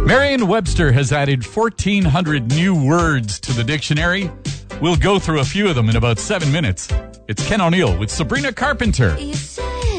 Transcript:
Merriam-Webster has added 1,400 new words to the dictionary. We'll go through a few of them in about 7 minutes. It's Ken O'Neill with Sabrina Carpenter. You said